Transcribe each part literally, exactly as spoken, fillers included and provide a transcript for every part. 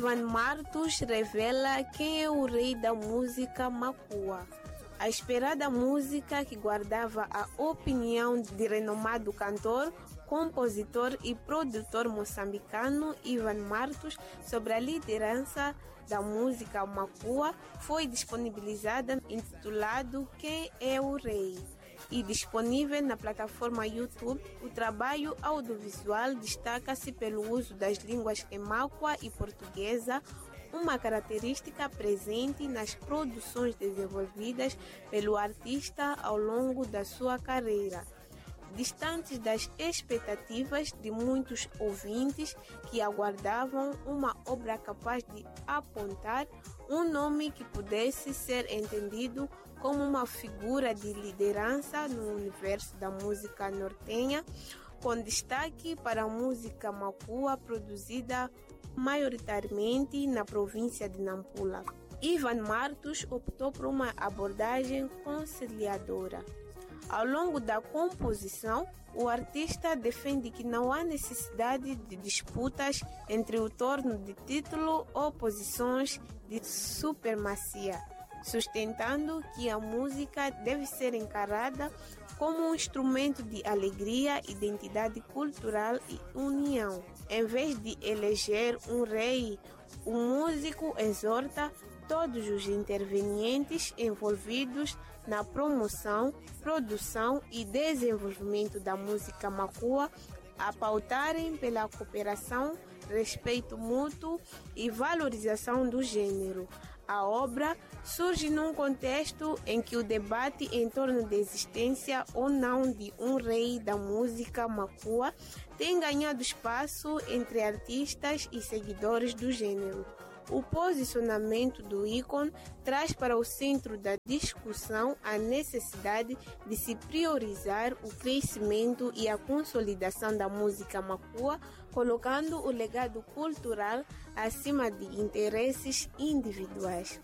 Ivan Martos revela quem é o rei da música macua. A esperada música que guardava a opinião de renomado cantor, compositor e produtor moçambicano Ivan Martos sobre a liderança da música macua foi disponibilizada intitulado Quem é o Rei? E disponível na plataforma YouTube. O trabalho audiovisual destaca-se pelo uso das línguas emáqua e portuguesa, uma característica presente nas produções desenvolvidas pelo artista ao longo da sua carreira. Distantes das expectativas de muitos ouvintes que aguardavam uma obra capaz de apontar um nome que pudesse ser entendido como uma figura de liderança no universo da música nortenha, com destaque para a música macua produzida maioritariamente na província de Nampula. Ivan Martos optou por uma abordagem conciliadora. Ao longo da composição, o artista defende que não há necessidade de disputas entre o torno de título ou posições de supremacia, sustentando que a música deve ser encarada como um instrumento de alegria, identidade cultural e união. Em vez de eleger um rei, o músico exorta todos os intervenientes envolvidos na promoção, produção e desenvolvimento da música macua a pautarem pela cooperação, respeito mútuo e valorização do gênero. A obra surge num contexto em que o debate em torno da existência ou não de um rei da música macua tem ganhado espaço entre artistas e seguidores do gênero. O posicionamento do ícone traz para o centro da discussão a necessidade de se priorizar o crescimento e a consolidação da música macua, colocando o legado cultural acima de interesses individuais.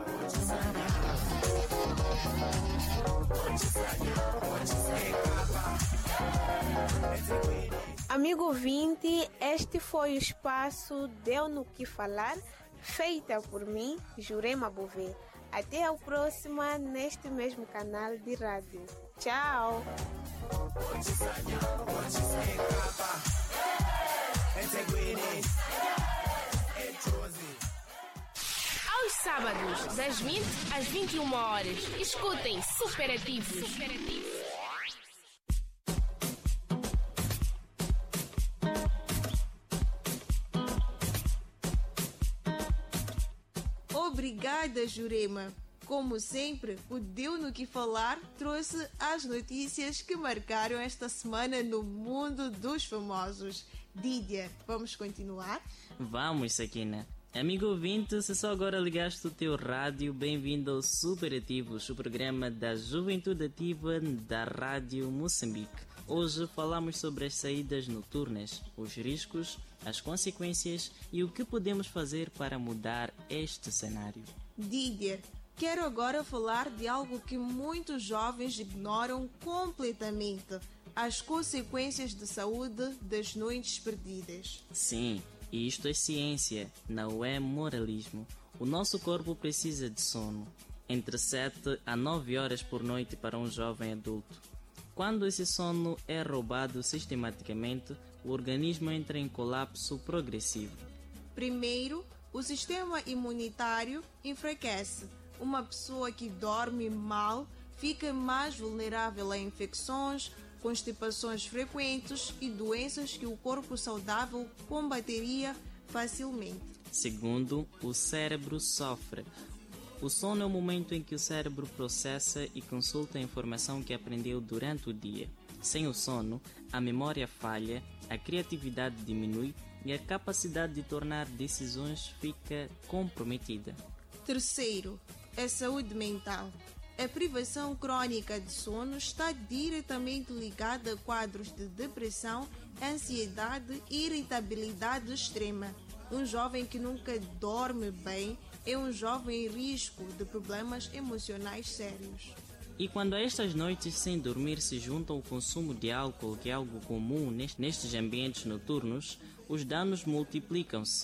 Amigo ouvinte, este foi o espaço Deu no que Falar, feita por mim, Jurema Bové. Até a próxima neste mesmo canal de rádio. Tchau! Aos sábados, das vinte às vinte e uma horas, escutem Superativos. Superativos. Obrigada, Jurema. Como sempre, o Deu no que Falar trouxe as notícias que marcaram esta semana no mundo dos famosos. Dídia, vamos continuar? Vamos, Sakina. Amigo ouvinte, se só agora ligaste o teu rádio, bem-vindo ao Superativos, o programa da Juventude Ativa da Rádio Moçambique. Hoje falamos sobre as saídas noturnas, os riscos, as consequências e o que podemos fazer para mudar este cenário. Didier, quero agora falar de algo que muitos jovens ignoram completamente: as consequências de saúde das noites perdidas. Sim, e isto é ciência, não é moralismo. O nosso corpo precisa de sono, entre sete a nove horas por noite para um jovem adulto. Quando esse sono é roubado sistematicamente, o organismo entra em colapso progressivo. Primeiro, o sistema imunitário enfraquece. Uma pessoa que dorme mal fica mais vulnerável a infecções, constipações frequentes e doenças que o corpo saudável combateria facilmente. Segundo, o cérebro sofre. O sono é o momento em que o cérebro processa e consulta a informação que aprendeu durante o dia. Sem o sono, a memória falha, a criatividade diminui e a capacidade de tornar decisões fica comprometida. Terceiro, a saúde mental. A privação crônica de sono está diretamente ligada a quadros de depressão, ansiedade e irritabilidade extrema. Um jovem que nunca dorme bem é um jovem em risco de problemas emocionais sérios. E quando a estas noites sem dormir se junta o consumo de álcool, que é algo comum nestes ambientes noturnos, os danos multiplicam-se.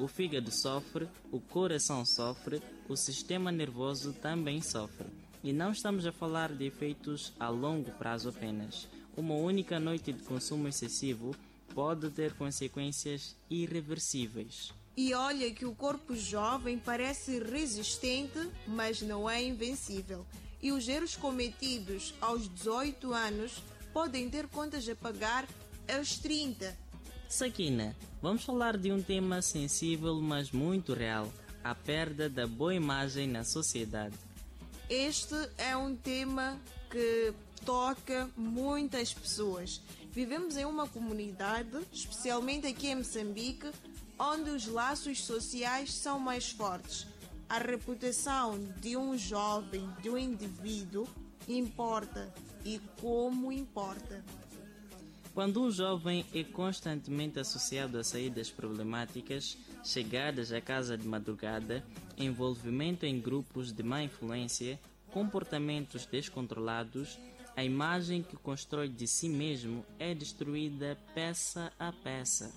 O fígado sofre, o coração sofre, o sistema nervoso também sofre. E não estamos a falar de efeitos a longo prazo apenas. Uma única noite de consumo excessivo pode ter consequências irreversíveis. E olha que o corpo jovem parece resistente, mas não é invencível. E os erros cometidos aos dezoito anos podem ter contas a pagar aos trinta. Sakina, vamos falar de um tema sensível, mas muito real: a perda da boa imagem na sociedade. Este é um tema que toca muitas pessoas. Vivemos em uma comunidade, especialmente aqui em Moçambique, onde os laços sociais são mais fortes. A reputação de um jovem, de um indivíduo, importa, e como importa. Quando um jovem é constantemente associado a saídas problemáticas, chegadas à casa de madrugada, envolvimento em grupos de má influência, comportamentos descontrolados, a imagem que constrói de si mesmo é destruída peça a peça.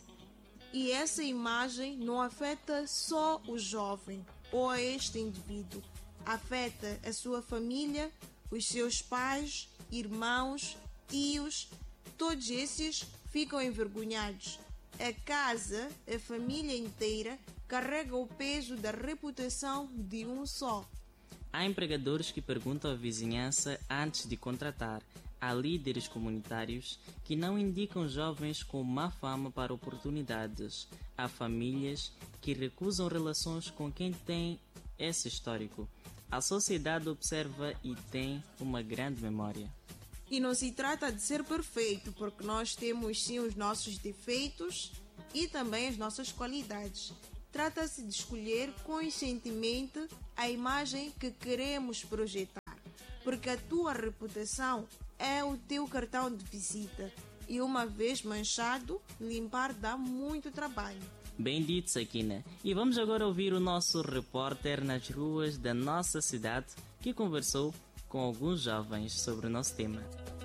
E essa imagem não afeta só o jovem ou a este indivíduo, afeta a sua família, os seus pais, irmãos, tios. Todos esses ficam envergonhados. A casa, a família inteira, carrega o peso da reputação de um só. Há empregadores que perguntam à vizinhança antes de contratar. Há líderes comunitários que não indicam jovens com má fama para oportunidades. Há famílias que recusam relações com quem tem esse histórico. A sociedade observa e tem uma grande memória. E não se trata de ser perfeito, porque nós temos sim os nossos defeitos e também as nossas qualidades. Trata-se de escolher conscientemente a imagem que queremos projetar, porque a tua reputação é o teu cartão de visita e uma vez manchado, limpar dá muito trabalho. Bem dito, Sakina. E vamos agora ouvir o nosso repórter nas ruas da nossa cidade, que conversou com alguns jovens sobre o nosso tema.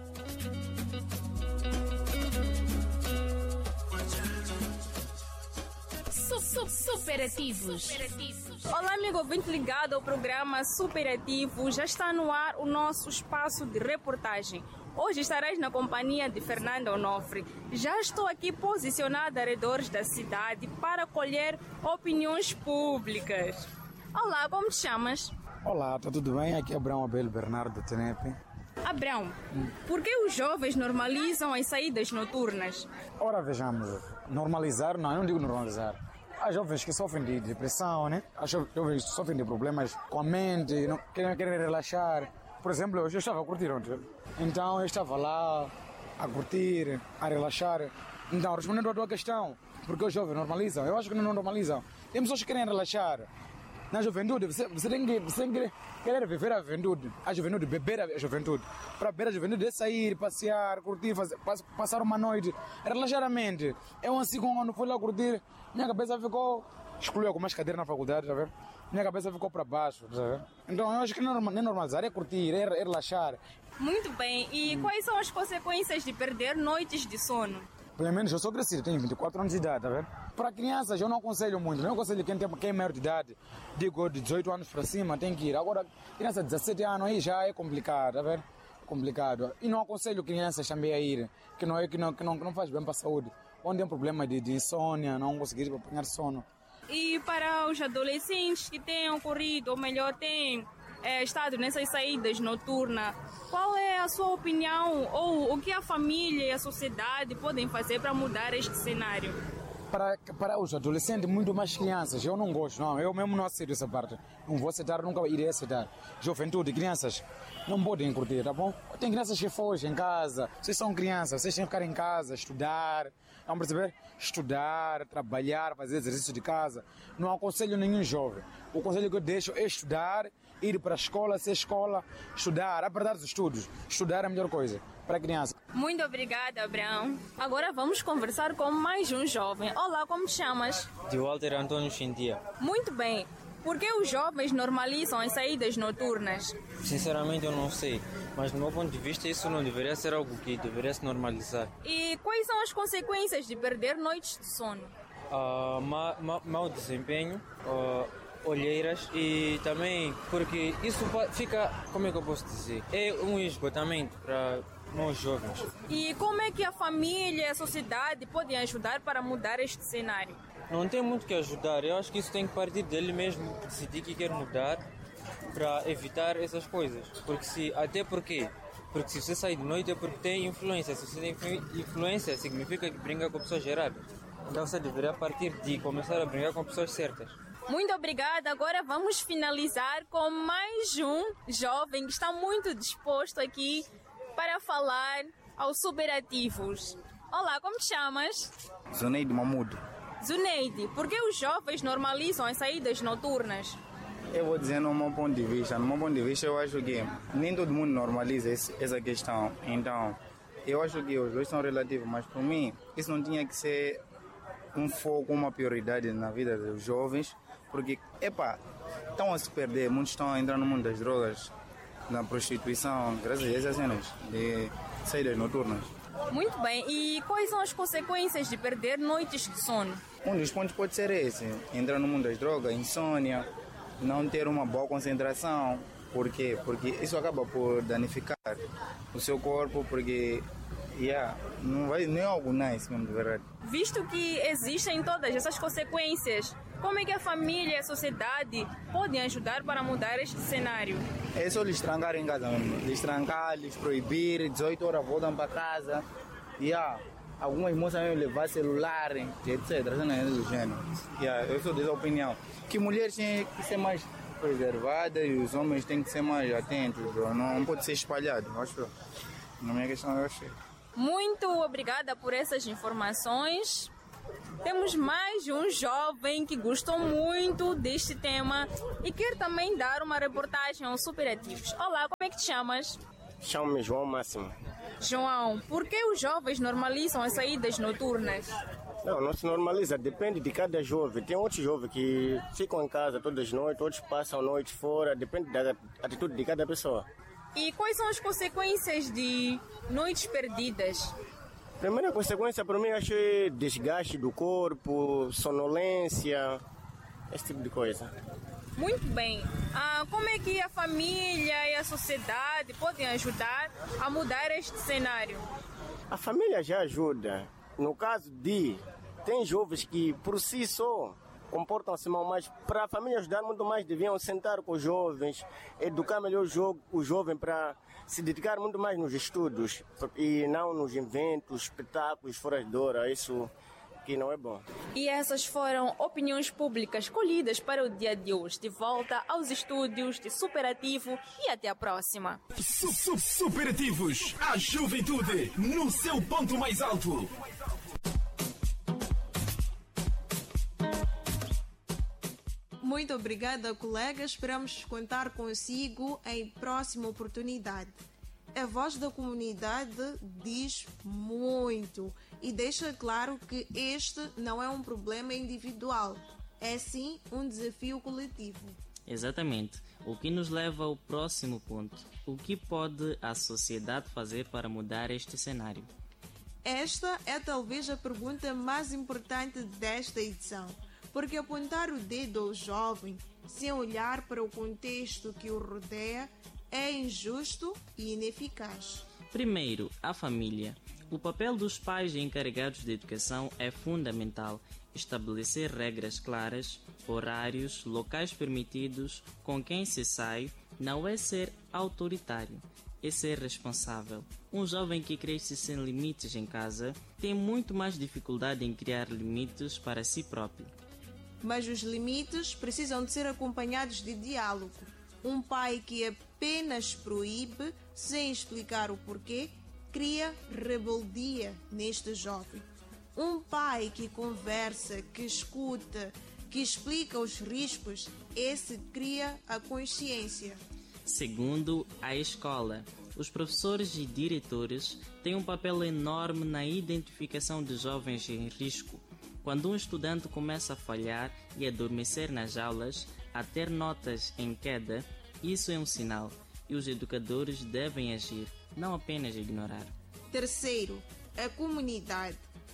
Superativos. Olá, amigo ouvinte ligado ao programa Superativo. Já está no ar o nosso espaço de reportagem. Hoje estarás na companhia de Fernanda Onofre. Já estou aqui posicionada ao redor da cidade para colher opiniões públicas. Olá, como te chamas? Olá, está tudo bem? Aqui é Abrão Abel Bernardo de Tenepe. Abrão, por que os jovens normalizam as saídas noturnas? Ora, vejamos, normalizar, não, eu não digo normalizar. Há jovens que sofrem de depressão, né? Há jovens que sofrem de problemas com a mente, não, querem, querem relaxar. Por exemplo, hoje eu estava a curtir ontem. Então eu estava lá a curtir, a relaxar. Então, respondendo à tua questão, por que os jovens normalizam? Eu acho que não normalizam. Tem pessoas que querem relaxar. Na juventude, você, você, tem que, você tem que querer viver a juventude. A juventude, beber a juventude. Para beber a juventude é sair, passear, curtir, fazer, passar uma noite, relaxar a mente. Eu assim, quando fui lá curtir, minha cabeça ficou... Excluiu algumas cadeiras na faculdade, tá vendo? Minha cabeça ficou para baixo, tá vendo? Então eu acho que não é normalizar, é curtir, é, é relaxar. Muito bem. E hum. quais são as consequências de perder noites de sono? Pelo menos eu sou crescido, tenho vinte e quatro anos de idade, tá vendo? Para crianças eu não aconselho muito, não aconselho quem, tem, quem é maior de idade, digo de dezoito anos para cima, tem que ir. Agora, criança de dezessete anos aí já é complicado, tá vendo? Complicado. E não aconselho crianças também a ir, que não, é, que não, que não, que não faz bem para a saúde. Onde tem um problema de, de insônia, não conseguir apanhar sono. E para os adolescentes que têm ocorrido, ou melhor, têm é, estado nessas saídas noturnas, qual é a sua opinião ou o que a família e a sociedade podem fazer para mudar este cenário? Para, para os adolescentes, muito mais crianças, eu não gosto, não, eu mesmo não aceito essa parte. Não vou aceitar, nunca irei aceitar. Juventude, crianças, não podem curtir, tá bom? Tem crianças que fogem em casa, vocês são crianças, vocês têm que ficar em casa, estudar, vamos perceber? Estudar, trabalhar, fazer exercício de casa. Não aconselho nenhum jovem. O conselho que eu deixo é estudar, ir para a escola, ser escola, estudar, apertar os estudos. Estudar é a melhor coisa para a criança. Muito obrigada, Abraão. Agora vamos conversar com mais um jovem. Olá, como te chamas? De Walter Antônio Xindia. Muito bem. Por que os jovens normalizam as saídas noturnas? Sinceramente eu não sei, mas do meu ponto de vista isso não deveria ser algo que deveria se normalizar. E quais são as consequências de perder noites de sono? uh, ma, ma, mau desempenho, uh, olheiras e também porque isso fica, como é que eu posso dizer, é um esgotamento para nós jovens. E como é que a família e a sociedade podem ajudar para mudar este cenário? Não tem muito que ajudar, eu acho que isso tem que partir dele mesmo, decidir que quer mudar para evitar essas coisas. Porque se, até porque, porque se você sai de noite é porque tem influência, se você tem influência significa que brinca com pessoas erradas. Então você deveria partir de começar a brincar com pessoas certas. Muito obrigada. Agora vamos finalizar com mais um jovem que está muito disposto aqui para falar aos superativos. Olá, como te chamas? Zuneide Mamudo. Zuneide, por que os jovens normalizam as saídas noturnas? Eu vou dizer no meu ponto de vista, no meu ponto de vista eu acho que nem todo mundo normaliza esse, essa questão. Então, eu acho que os dois são relativos, mas para mim isso não tinha que ser um foco, uma prioridade na vida dos jovens, porque, epa, estão a se perder, muitos estão a entrar no mundo das drogas, na prostituição, graças a essas cenas de saídas noturnas. Muito bem, e quais são as consequências de perder noites de sono? Um dos pontos pode ser esse, entrar no mundo das drogas, insônia, não ter uma boa concentração. Por quê? Porque isso acaba por danificar o seu corpo, porque yeah, não, vai, não é algo nice mesmo, de verdade. Visto que existem todas essas consequências, como é que a família e a sociedade podem ajudar para mudar este cenário? É só lhes trancar em casa mesmo, lhes trancar, lhes proibir, dezoito horas voltam para casa, yeah. Algumas moças mesmo levar celular, etcétera. Do gênero. Yeah, eu sou dessa opinião. Que mulheres têm que ser mais preservadas e os homens têm que ser mais atentos, bro. Não pode ser espalhado, acho. Na minha questão, eu achei. Muito obrigada por essas informações. Temos mais um jovem que gostou muito deste tema e quer também dar uma reportagem aos superativos. Olá, como é que te chamas? Chamo-me João Máximo. João, por que os jovens normalizam as saídas noturnas? Não, não se normaliza, depende de cada jovem. Tem outros jovens que ficam em casa todas as noites, outros passam a noite fora, depende da atitude de cada pessoa. E quais são as consequências de noites perdidas? Primeira consequência para mim acho é desgaste do corpo, sonolência, esse tipo de coisa. Muito bem. Ah, como é que a família e a sociedade podem ajudar a mudar este cenário? A família já ajuda. No caso de, tem jovens que por si só comportam-se mal, mas para a família ajudar muito mais deviam sentar com os jovens, educar melhor o, jo o jovem para se dedicar muito mais nos estudos e não nos eventos, espetáculos fora de hora, isso que não é bom. E essas foram opiniões públicas colhidas para o dia de hoje. De volta aos estúdios de Superativo e até a próxima. Superativos, a juventude no seu ponto mais alto. Muito obrigada, colega. Esperamos contar consigo em próxima oportunidade. A voz da comunidade diz muito e deixa claro que este não é um problema individual, é sim um desafio coletivo. Exatamente. O que nos leva ao próximo ponto. O que pode a sociedade fazer para mudar este cenário? Esta é talvez a pergunta mais importante desta edição, porque apontar o dedo ao jovem sem olhar para o contexto que o rodeia é injusto e ineficaz. Primeiro, a família. O papel dos pais encarregados de educação é fundamental. Estabelecer regras claras, horários, locais permitidos, com quem se sai, não é ser autoritário, é ser responsável. Um jovem que cresce sem limites em casa tem muito mais dificuldade em criar limites para si próprio. Mas os limites precisam de ser acompanhados de diálogo. Um pai que apenas proíbe, sem explicar o porquê, cria rebeldia neste jovem. Um pai que conversa, que escuta, que explica os riscos, esse cria a consciência. Segundo, a escola. Os professores e diretores têm um papel enorme na identificação de jovens em risco. Quando um estudante começa a falhar e adormecer nas aulas, a ter notas em queda, isso é um sinal e os educadores devem agir, não apenas ignorar. Terceiro, a comunidade.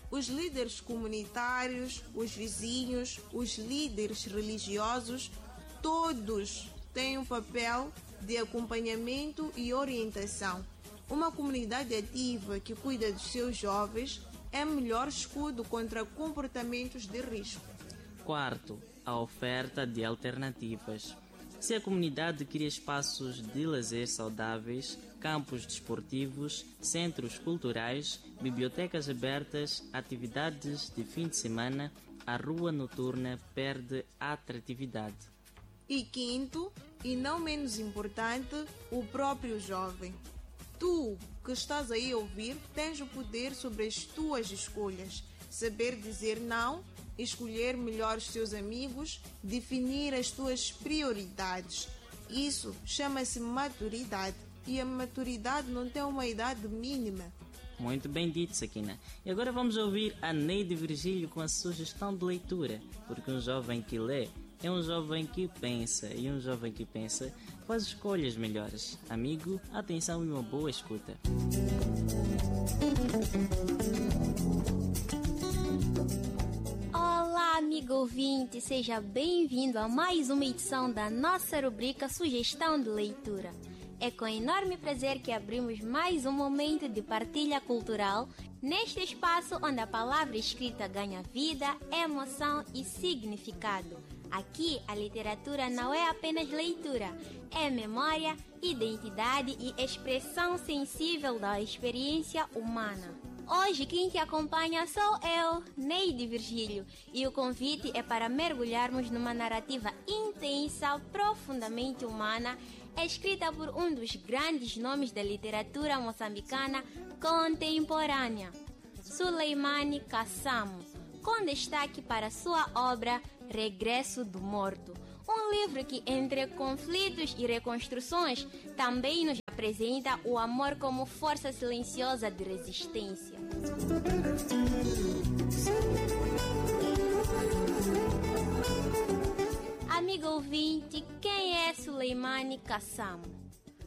Os líderes comunitários, os vizinhos, os líderes religiosos, todos têm um papel de acompanhamento e orientação. Uma comunidade ativa que cuida dos seus jovens é melhor escudo contra comportamentos de risco. Quarto, a oferta de alternativas. Se a comunidade cria espaços de lazer saudáveis, campos desportivos, centros culturais, bibliotecas abertas, atividades de fim de semana, a rua noturna perde atratividade. E quinto, e não menos importante, o próprio jovem. Tu, que estás aí a ouvir, tens o poder sobre as tuas escolhas. Saber dizer não, escolher melhor os teus amigos, definir as tuas prioridades. Isso chama-se maturidade. E a maturidade não tem uma idade mínima. Muito bem dito, Sakina. E agora vamos ouvir a Neide Virgílio com a sugestão de leitura, porque um jovem que lê é um jovem que pensa, e um jovem que pensa faz escolhas melhores. Amigo, atenção e uma boa escuta. Olá, amigo ouvinte, seja bem-vindo a mais uma edição da nossa rubrica Sugestão de Leitura. É com enorme prazer que abrimos mais um momento de partilha cultural neste espaço onde a palavra escrita ganha vida, emoção e significado. Aqui, a literatura não é apenas leitura, é memória, identidade e expressão sensível da experiência humana. Hoje, quem te acompanha sou eu, Neide Virgílio, e o convite é para mergulharmos numa narrativa intensa, profundamente humana, escrita por um dos grandes nomes da literatura moçambicana contemporânea, Suleimane Kassamo, com destaque para sua obra Regresso do Morto, um livro que, entre conflitos e reconstruções, também nos apresenta o amor como força silenciosa de resistência. Amigo ouvinte, quem é Suleimane Kassamo?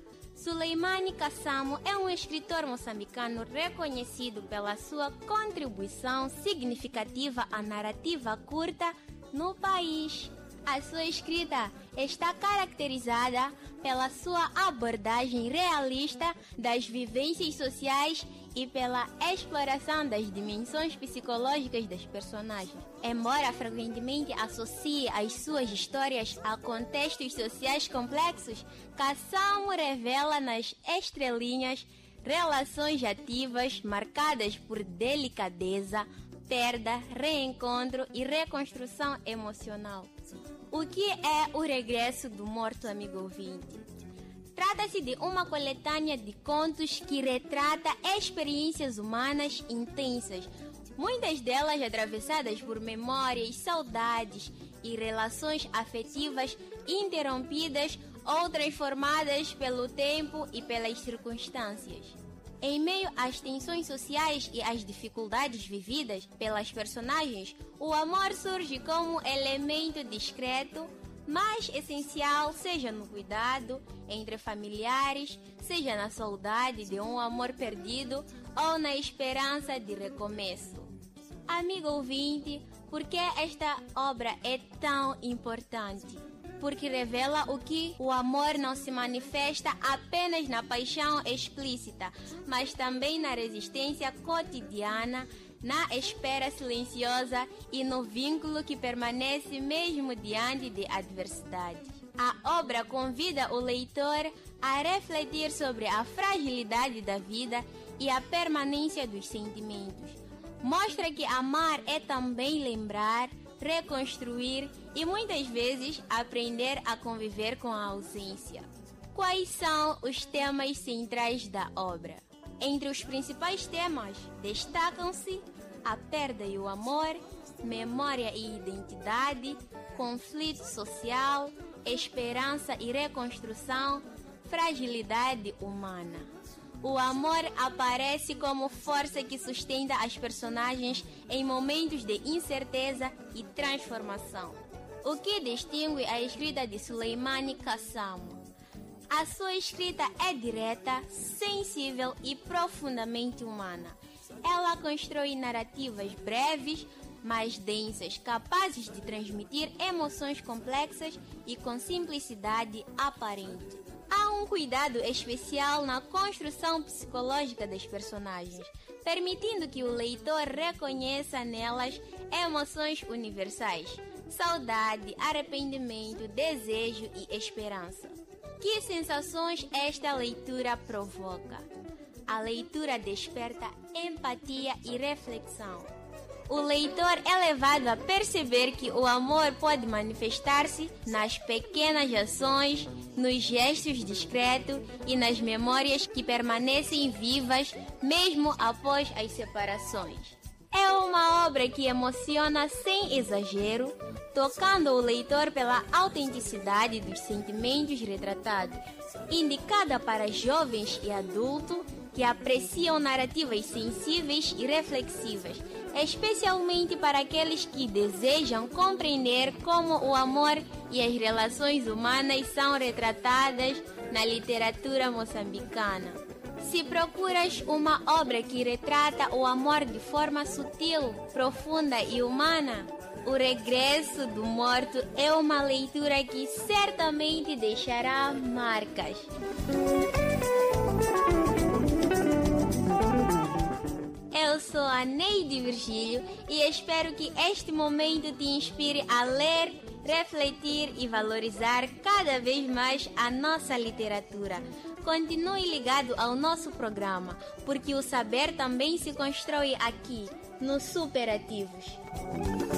Suleimane Kassamo é um escritor moçambicano reconhecido pela sua contribuição significativa à narrativa curta no país. A sua escrita está caracterizada pela sua abordagem realista das vivências sociais e pela exploração das dimensões psicológicas das personagens. Embora frequentemente associe as suas histórias a contextos sociais complexos, Kassamo revela nas estrelinhas relações ativas marcadas por delicadeza, perda, reencontro e reconstrução emocional. O que é o Regresso do Morto, amigo ouvinte? Trata-se de uma coletânea de contos que retrata experiências humanas intensas, muitas delas atravessadas por memórias, saudades e relações afetivas interrompidas ou transformadas pelo tempo e pelas circunstâncias. Em meio às tensões sociais e às dificuldades vividas pelas personagens, o amor surge como elemento discreto, mas essencial, seja no cuidado entre familiares, seja na saudade de um amor perdido ou na esperança de recomeço. Amigo ouvinte, por que esta obra é tão importante? Porque revela o que o amor não se manifesta apenas na paixão explícita, mas também na resistência cotidiana, na espera silenciosa e no vínculo que permanece mesmo diante de adversidade. A obra convida o leitor a refletir sobre a fragilidade da vida e a permanência dos sentimentos. Mostra que amar é também lembrar, reconstruir e muitas vezes aprender a conviver com a ausência. Quais são os temas centrais da obra? Entre os principais temas destacam-se a perda e o amor, memória e identidade, conflito social, esperança e reconstrução, fragilidade humana. O amor aparece como força que sustenta as personagens em momentos de incerteza e transformação. O que distingue a escrita de Suleimane Kassamo? A sua escrita é direta, sensível e profundamente humana. ela constrói narrativas breves, mais densas, capazes de transmitir emoções complexas e com simplicidade aparente. Há um cuidado especial na construção psicológica das personagens, permitindo que o leitor reconheça nelas emoções universais: saudade, arrependimento, desejo e esperança. Que sensações esta leitura provoca? A leitura desperta empatia e reflexão. O leitor é levado a perceber que o amor pode manifestar-se nas pequenas ações, nos gestos discretos e nas memórias que permanecem vivas mesmo após as separações. É uma obra que emociona sem exagero, tocando o leitor pela autenticidade dos sentimentos retratados, indicada para jovens e adultos que apreciam narrativas sensíveis e reflexivas, especialmente para aqueles que desejam compreender como o amor e as relações humanas são retratadas na literatura moçambicana. Se procuras uma obra que retrata o amor de forma sutil, profunda e humana, O Regresso do Morto é uma leitura que certamente deixará marcas. Eu sou a Neide Virgílio e espero que este momento te inspire a ler, refletir e valorizar cada vez mais a nossa literatura. Continue ligado ao nosso programa, porque o saber também se constrói aqui, no Superativos.